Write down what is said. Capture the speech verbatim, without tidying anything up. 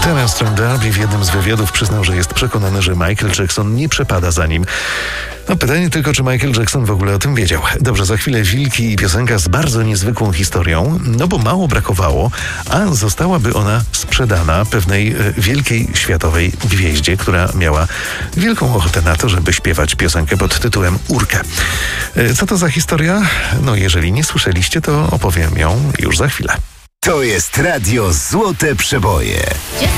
Terence Darby w jednym z wywiadów przyznał, że jest przekonany, że Michael Jackson nie przepada za nim. No pytanie tylko, czy Michael Jackson w ogóle o tym wiedział. Dobrze, za chwilę wilki i piosenka z bardzo niezwykłą historią, no bo mało brakowało, a zostałaby ona sprzedana pewnej e, wielkiej światowej gwieździe, która miała wielką ochotę na to, żeby śpiewać piosenkę pod tytułem Urkę. E, co to za historia? No jeżeli nie słyszeliście, to opowiem ją już za chwilę. To jest Radio Złote Przeboje.